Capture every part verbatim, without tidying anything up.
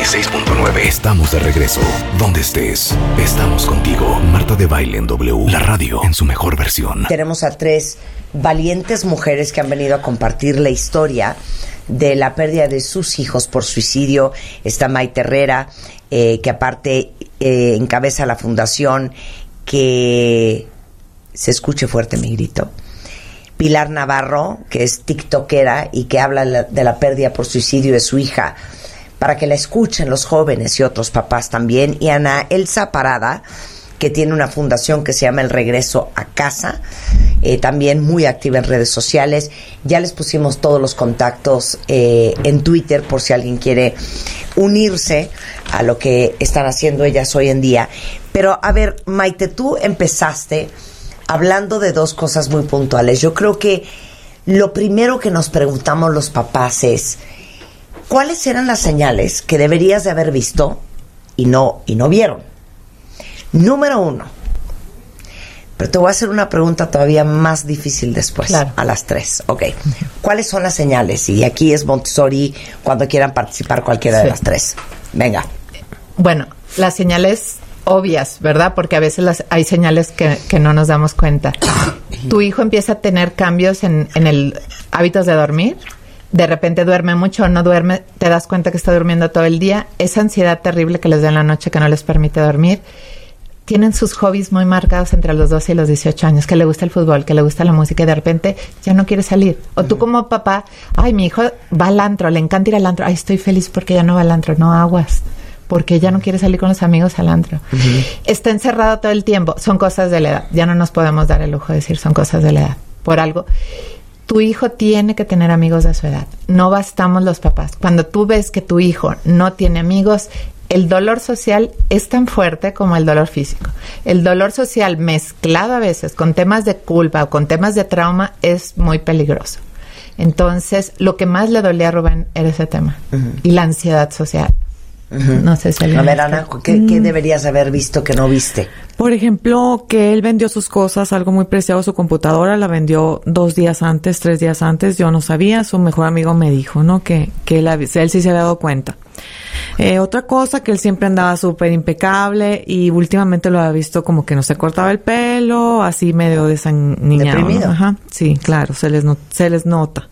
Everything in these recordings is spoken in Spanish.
seis punto nueve. Estamos de regreso. Donde estés, estamos contigo. Marta de Baile en W, la radio en su mejor versión. Tenemos a tres valientes mujeres que han venido a compartir la historia de la pérdida de sus hijos por suicidio. Está Maite Herrera, eh, que aparte eh, encabeza la fundación Que se escuche fuerte mi grito. Pilar Navarro, que es tiktokera y que habla de la pérdida por suicidio de su hija, para que la escuchen los jóvenes y otros papás también. Y Ana Elsa Parada, que tiene una fundación que se llama El Regreso a Casa, eh, también muy activa en redes sociales. Ya les pusimos todos los contactos eh, en Twitter por si alguien quiere unirse a lo que están haciendo ellas hoy en día. Pero a ver, Maite, tú empezaste hablando de dos cosas muy puntuales. Yo creo que lo primero que nos preguntamos los papás es ¿cuáles eran las señales que deberías de haber visto y no, y no vieron? Número uno. Pero te voy a hacer una pregunta todavía más difícil después. Claro. A las tres. Ok. ¿Cuáles son las señales? Y aquí es Montessori cuando quieran participar cualquiera sí. de las tres. Venga. Bueno, las señales obvias, ¿verdad? Porque a veces las, hay señales que, que no nos damos cuenta. Tu hijo empieza a tener cambios en, en el hábitos de dormir. De repente duerme mucho o no duerme, te das cuenta que está durmiendo todo el día. Esa ansiedad terrible que les da en la noche que no les permite dormir. Tienen sus hobbies muy marcados entre los doce y los dieciocho años, que le gusta el fútbol, que le gusta la música y de repente ya no quiere salir. O tú como papá, ay, mi hijo va al antro, le encanta ir al antro. Ay, estoy feliz porque ya no va al antro. No, aguas, porque ya no quiere salir con los amigos al antro. Uh-huh. Está encerrado todo el tiempo. Son cosas de la edad. Ya no nos podemos dar el lujo de decir son cosas de la edad. Por algo. Tu hijo tiene que tener amigos de su edad. No bastamos los papás. Cuando tú ves que tu hijo no tiene amigos, el dolor social es tan fuerte como el dolor físico. El dolor social mezclado a veces con temas de culpa o con temas de trauma es muy peligroso. Entonces, lo que más le dolía a Rubén era ese tema. Uh-huh. Y la ansiedad social. Uh-huh. No sé si a ver, Ana, ¿qué, ¿qué deberías haber visto que no viste? Por ejemplo, que él vendió sus cosas, algo muy preciado, su computadora, la vendió dos días antes, tres días antes. Yo no sabía, su mejor amigo me dijo, ¿no? Que, que él, él sí se había dado cuenta. Eh, otra cosa, que él siempre andaba súper impecable y últimamente lo había visto como que no se cortaba el pelo, así medio desaniñado. Deprimido. ¿No? Ajá, sí, claro, se les, no, se les nota.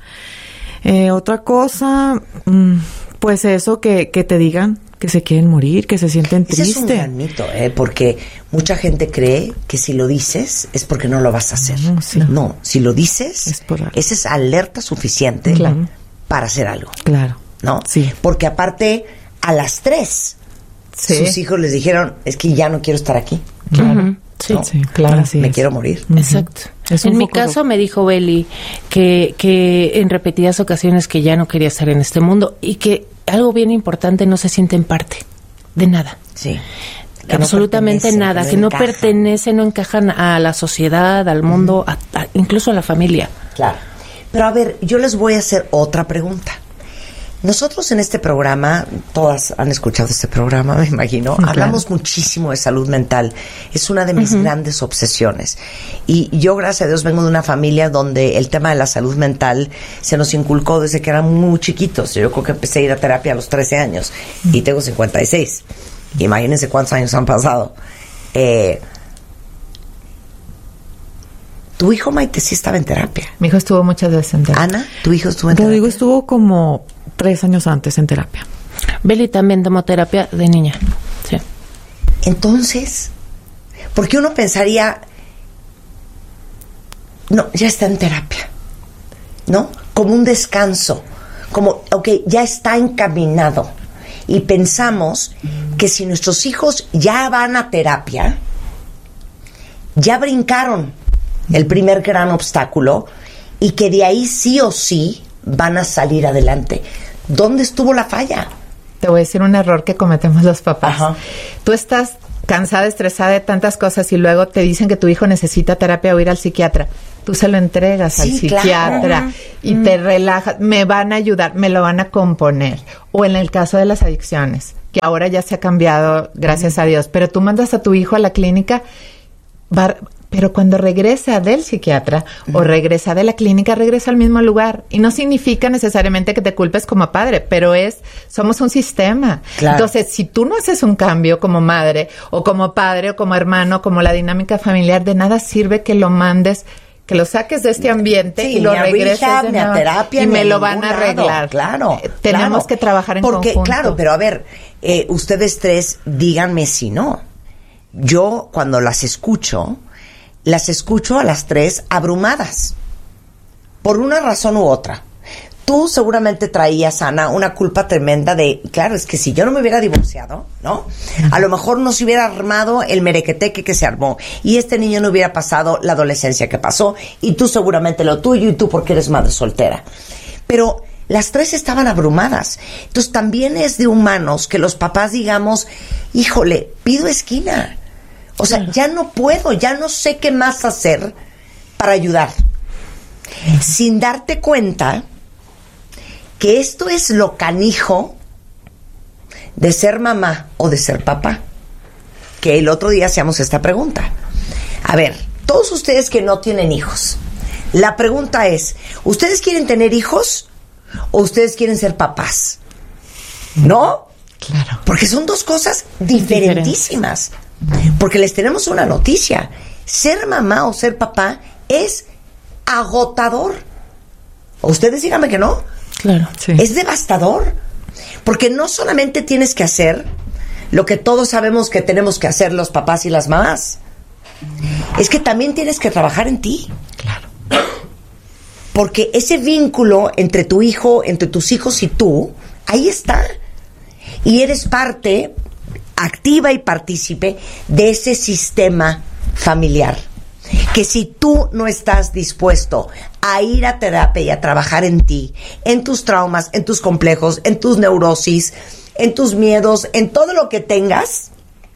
Eh, otra cosa, mmm, pues eso, que, que te digan que se quieren morir, que se sienten tristes. Ese es un gran mito, ¿eh? Porque mucha gente cree que si lo dices es porque no lo vas a hacer. No, sí. no si lo dices, es por esa es alerta suficiente claro. para hacer algo. Claro. ¿No? Sí. Porque aparte, a las tres, sí. sus hijos les dijeron, es que ya no quiero estar aquí. Claro. Uh-huh. Sí. ¿No? sí, claro. Así me es. quiero morir. Uh-huh. Exacto. Es en mi caso de... me dijo Beli que, que en repetidas ocasiones que ya no quería estar en este mundo y que algo bien importante, no se siente en parte de nada. Sí. Que absolutamente no nada, que no, que no pertenece, no encajan a la sociedad, al mundo, uh-huh. a, a, incluso a la familia. Claro. Pero a ver, yo les voy a hacer otra pregunta. Nosotros en este programa, todas han escuchado este programa, me imagino, claro. hablamos muchísimo de salud mental. Es una de mis uh-huh. grandes obsesiones. Y yo, gracias a Dios, vengo de una familia donde el tema de la salud mental se nos inculcó desde que eran muy chiquitos. Yo creo que empecé a ir a terapia a los trece años uh-huh. y tengo cincuenta y seis. Imagínense cuántos años han pasado. Eh, ¿Tu hijo, Maite, sí estaba en terapia? Mi hijo estuvo muchas veces en terapia. Ana, ¿tu hijo estuvo en terapia? Rodrigo estuvo como tres años antes en terapia. Beli también tomó terapia de niña. Sí. Entonces, porque uno pensaría, no, ya está en terapia, ¿no? Como un descanso, como, ok, ya está encaminado. Y pensamos que si nuestros hijos ya van a terapia, ya brincaron el primer gran obstáculo y que de ahí sí o sí van a salir adelante. ¿Dónde estuvo la falla? Te voy a decir un error que cometemos los papás. Ajá. Tú estás cansada, estresada de tantas cosas y luego te dicen que tu hijo necesita terapia o ir al psiquiatra. Tú se lo entregas sí, al psiquiatra claro. y uh-huh. te relajas. Me van a ayudar, me lo van a componer. O en el caso de las adicciones, que ahora ya se ha cambiado, gracias uh-huh. a Dios. Pero tú mandas a tu hijo a la clínica... Bar- pero cuando regresa del psiquiatra uh-huh. o regresa de la clínica, regresa al mismo lugar. Y no significa necesariamente que te culpes como padre, pero es, somos un sistema. Claro. Entonces, si tú no haces un cambio como madre, o como padre, o como hermano, como la dinámica familiar, de nada sirve que lo mandes, que lo saques de este ambiente sí, y lo regreses rehab, de nuevo, terapia, y me lo van a arreglar. Claro, eh, tenemos claro. que trabajar en Porque, conjunto. claro, pero a ver, eh, ustedes tres, díganme si no. Yo, cuando las escucho, las escucho a las tres abrumadas, por una razón u otra. Tú seguramente traías, Ana, una culpa tremenda de, claro, es que si yo no me hubiera divorciado, ¿no? A lo mejor no se hubiera armado el merequeteque que se armó, y este niño no hubiera pasado la adolescencia que pasó, y tú seguramente lo tuyo, y tú porque eres madre soltera. Pero las tres estaban abrumadas. Entonces también es de humanos que los papás digamos, híjole, pido esquina. O sea, ya no puedo, ya no sé qué más hacer para ayudar. Sin darte cuenta que esto es lo canijo de ser mamá o de ser papá. Que el otro día hacíamos esta pregunta. A ver, todos ustedes que no tienen hijos, la pregunta es, ¿ustedes quieren tener hijos o ustedes quieren ser papás? ¿No? Claro. Porque son dos cosas diferentísimas. Porque les tenemos una noticia. Ser mamá o ser papá es agotador. Ustedes díganme que no. Claro. Sí. Es devastador. Porque no solamente tienes que hacer lo que todos sabemos que tenemos que hacer los papás y las mamás. Es que también tienes que trabajar en ti. Claro. Porque ese vínculo entre tu hijo, entre tus hijos y tú, ahí está. Y eres parte activa y partícipe de ese sistema familiar. Que si tú no estás dispuesto a ir a terapia y a trabajar en ti, en tus traumas, en tus complejos, en tus neurosis, en tus miedos, en todo lo que tengas,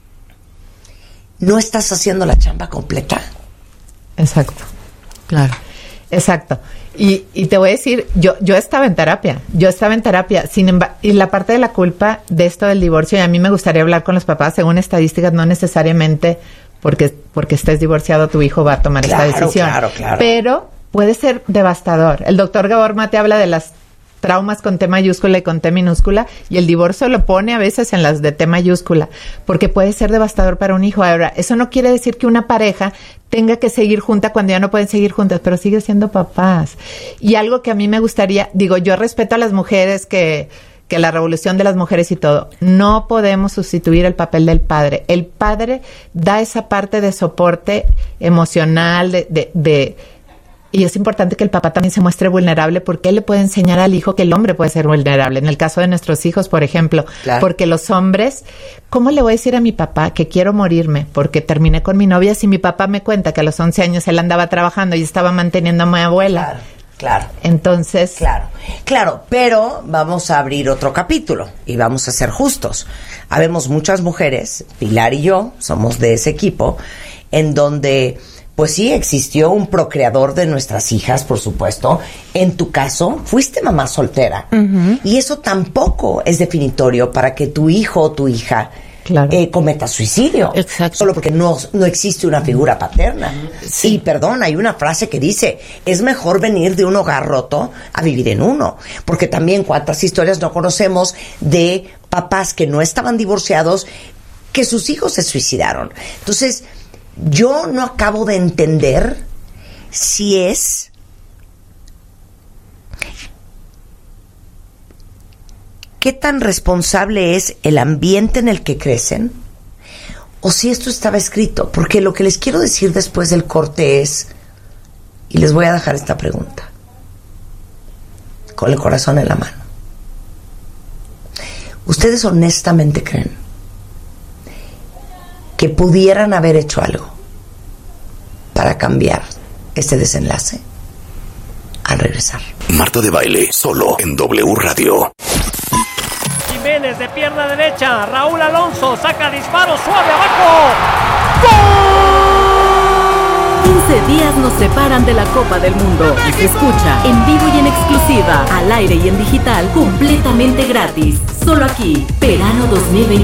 no estás haciendo la chamba completa. Exacto. Claro. Exacto. Y, y te voy a decir, yo yo estaba en terapia, yo estaba en terapia, sin embargo, y la parte de la culpa de esto del divorcio, y a mí me gustaría hablar con los papás, según estadísticas, no necesariamente porque, porque estés divorciado tu hijo va a tomar claro, esta decisión, claro, claro. Pero puede ser devastador. El doctor Gabor Mate habla de las traumas con T mayúscula y con T minúscula, y el divorcio lo pone a veces en las de T mayúscula, porque puede ser devastador para un hijo. Ahora, eso no quiere decir que una pareja tenga que seguir junta cuando ya no pueden seguir juntas, pero sigue siendo papás. Y algo que a mí me gustaría, digo, yo respeto a las mujeres, que, que la revolución de las mujeres y todo, no podemos sustituir el papel del padre. El padre da esa parte de soporte emocional, de, de, de y es importante que el papá también se muestre vulnerable, porque él le puede enseñar al hijo que el hombre puede ser vulnerable. En el caso de nuestros hijos, por ejemplo, claro. Porque los hombres, ¿cómo le voy a decir a mi papá que quiero morirme porque terminé con mi novia si mi papá me cuenta que a los once años él andaba trabajando y estaba manteniendo a mi abuela? Claro, claro. Entonces... Claro, claro, pero vamos a abrir otro capítulo y vamos a ser justos. Habemos muchas mujeres, Pilar y yo, somos de ese equipo, en donde... Pues sí, existió un procreador de nuestras hijas, por supuesto. En tu caso, fuiste mamá soltera. Uh-huh. Y eso tampoco es definitorio para que tu hijo o tu hija claro. eh, cometa suicidio. Exacto. Solo porque no, no existe una figura paterna. Sí. Y perdón, hay una frase que dice, es mejor venir de un hogar roto a vivir en uno. Porque también cuántas historias no conocemos de papás que no estaban divorciados, que sus hijos se suicidaron. Entonces... Yo no acabo de entender si es qué tan responsable es el ambiente en el que crecen o si esto estaba escrito, porque lo que les quiero decir después del corte es, y les voy a dejar esta pregunta con el corazón en la mano. ¿Ustedes honestamente creen que pudieran haber hecho algo para cambiar este desenlace? Al regresar. Marta de Baile, solo en W Radio. Jiménez de pierna derecha, Raúl Alonso saca disparo suave abajo. ¡Gol! quince días nos separan de la Copa del Mundo y se escucha en vivo y en exclusiva, al aire y en digital, completamente gratis. Solo aquí, verano dos mil veintitrés.